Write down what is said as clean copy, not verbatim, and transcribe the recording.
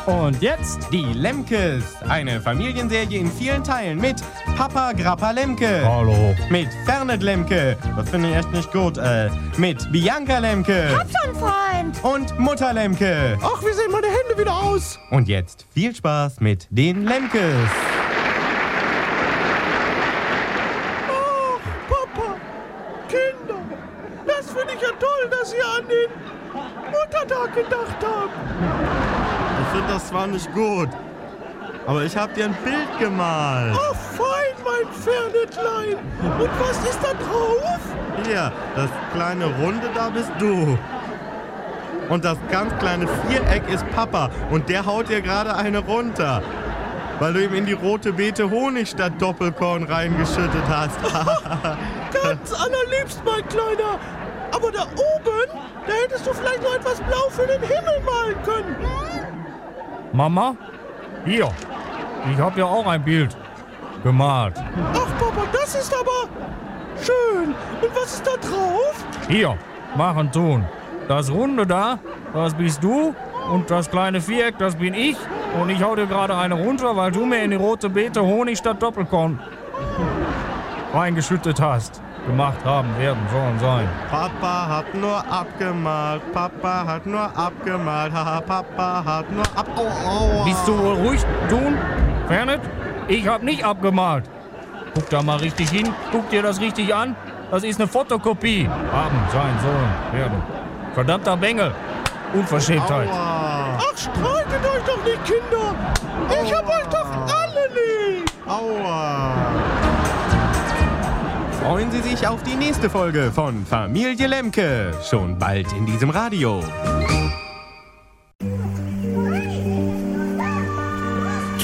Und jetzt die Lemkes. Eine Familienserie in vielen Teilen mit Papa Grappa Lemke. Hallo. Mit Fernet Lemke. Das finde ich echt nicht gut. Mit Bianca Lemke. Hab schon, Freund. Und Mutter Lemke. Ach, wie sehen meine Hände wieder aus? Und jetzt viel Spaß mit den Lemkes. Ach, Papa, Kinder, das finde ich ja toll, dass ihr an den Muttertag gedacht habt. Ich finde das zwar nicht gut, aber ich habe dir ein Bild gemalt. Ach, fein, mein Fernetlein. Und was ist da drauf? Hier, das kleine Runde, da bist du. Und das ganz kleine Viereck ist Papa. Und der haut dir gerade eine runter. Weil du ihm in die rote Beete Honig statt Doppelkorn reingeschüttet hast. Ganz allerliebst, mein Kleiner. Aber da oben, da hättest du vielleicht noch etwas blau für den Himmel malen können. Mama? Hier. Ich habe ja auch ein Bild gemalt. Ach, Papa, das ist aber schön. Und was ist da drauf? Hier. Machen, tun. Das Runde da, das bist du. Und das kleine Viereck, das bin ich. Und ich hau dir gerade eine runter, weil du mir in die rote Beete Honig statt Doppelkorn reingeschüttet hast. Gemacht haben, werden, sollen sein. Papa hat nur abgemalt. Papa hat nur abgemalt. Haha, Papa hat nur ab... Au. Bist du wohl ruhig, tun? Fernet? Ich hab nicht abgemalt. Guck da mal richtig hin. Guck dir das richtig an. Das ist eine Fotokopie. Haben, sein, sollen, werden. Verdammter Bengel. Unverschämtheit. Aua. Ach, streitet euch doch nicht, Kinder. Ich hab euch doch alle lieb. Aua. Freuen Sie sich auf die nächste Folge von Familie Lemke. Schon bald in diesem Radio.